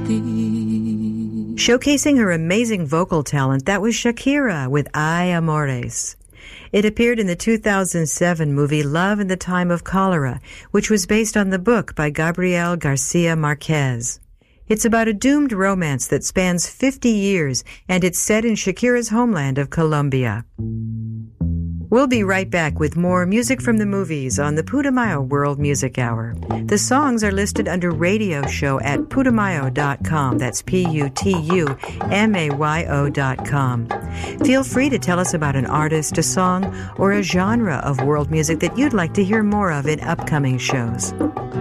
Showcasing her amazing vocal talent, that was Shakira with Ay Amores. It appeared in the 2007 movie Love in the Time of Cholera, which was based on the book by Gabriel Garcia Marquez. It's about a doomed romance that spans 50 years, and it's set in Shakira's homeland of Colombia. We'll be right back with more music from the movies on the Putumayo World Music Hour. The songs are listed under radio show at putumayo.com. That's PUTUMAYO.com. Feel free to tell us about an artist, a song, or a genre of world music that you'd like to hear more of in upcoming shows.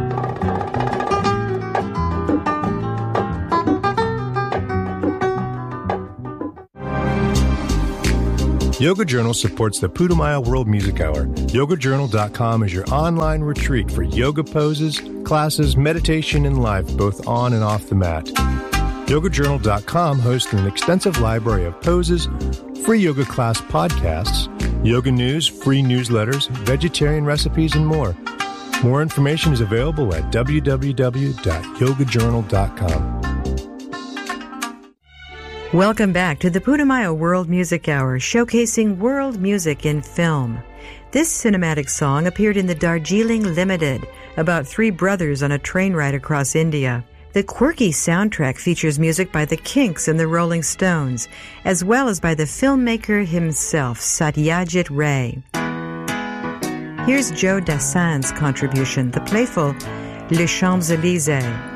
Yoga Journal supports the Putumayo World Music Hour. YogaJournal.com is your online retreat for yoga poses, classes, meditation, and life, both on and off the mat. YogaJournal.com hosts an extensive library of poses, free yoga class podcasts, yoga news, free newsletters, vegetarian recipes, and more. More information is available at www.yogajournal.com. Welcome back to the Putumayo World Music Hour, showcasing world music in film. This cinematic song appeared in the Darjeeling Limited, about three brothers on a train ride across India. The quirky soundtrack features music by the Kinks and the Rolling Stones, as well as by the filmmaker himself, Satyajit Ray. Here's Joe Dassin's contribution, the playful Les Champs-Élysées.